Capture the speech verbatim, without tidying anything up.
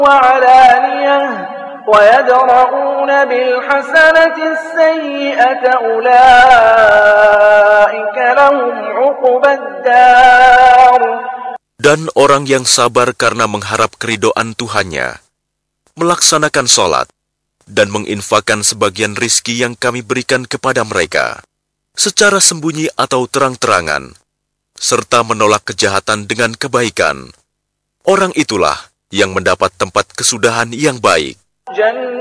وعلانية ويدرؤون بالحسنة السيئة أولئك لهم عقبى الدار. Dan orang yang sabar karena mengharap keridhaan Tuhannya, melaksanakan sholat, dan menginfakkan sebagian rizki yang kami berikan kepada mereka, secara sembunyi atau terang-terangan, serta menolak kejahatan dengan kebaikan, orang itulah yang mendapat tempat kesudahan yang baik.